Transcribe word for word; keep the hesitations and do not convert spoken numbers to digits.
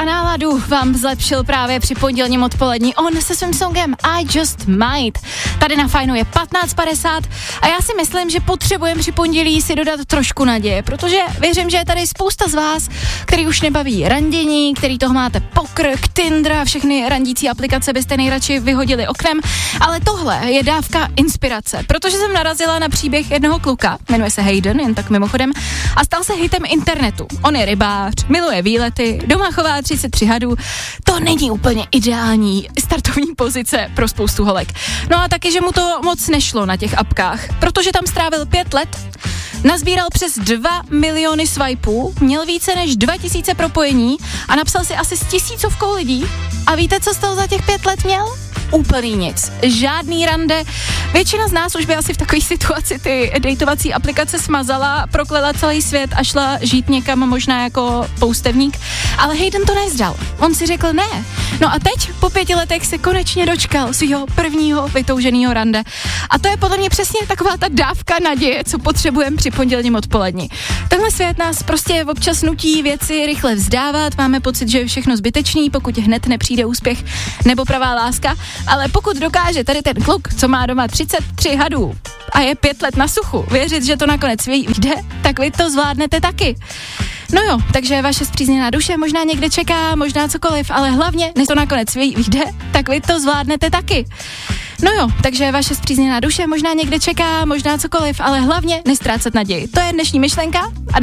a náladu vám zlepšil právě při pondělním odpolední on se svým songem I Just Might. Tady na Fajnu je patnáct padesát a já si myslím, že potřebujeme při pondělí si dodat trošku naděje, protože věřím, že je tady spousta z vás, který už nebaví randění, který toho máte pokrk, Tinder a všechny randící aplikace byste nejradši vyhodili oknem, ale tohle je dávka inspirace, protože jsem narazila na příběh jednoho kluka, jmenuje se Hayden, jen tak mimochodem, a stal se hitem internetu. On je rybář, miluje výlety, doma chová třicet tři hadů. To není úplně ideální startovní pozice pro spoustu holek. No a taky, že mu to moc nešlo na těch apkách, protože tam strávil pět let, nazbíral přes dva miliony swipeů, měl více než dva tisíce propojení a napsal si asi s tisícovkou lidí. A víte, co z toho za těch pět let měl? Úplný nic. Žádný rande. Většina z nás už by asi v takové situaci ty dejtovací aplikace smazala, proklela celý svět a šla žít někam možná jako poustevník. Ale Hayden to nezdal. On si řekl ne. No a teď po pěti letech se konečně dočkal svého prvního vytouženého rande. A to je podle mě přesně taková ta dávka naděje, co potřebujeme při pondělním odpolední. Tenhle svět nás prostě občas nutí věci rychle vzdávat, máme pocit, že je všechno zbytečný, pokud hned nepřijde úspěch nebo pravá láska. Ale pokud dokáže tady ten kluk, co má doma třicet tři hadů a je pět let na suchu, věřit, že to nakonec vyjde, tak vy to zvládnete taky. No jo, takže vaše spřízněná duše možná někde čeká, možná cokoliv, ale hlavně, než to nakonec vyjde, tak vy to zvládnete taky. No jo, takže vaše spřízněná duše možná někde čeká, možná cokoliv, ale hlavně nestrácet naději. To je dnešní myšlenka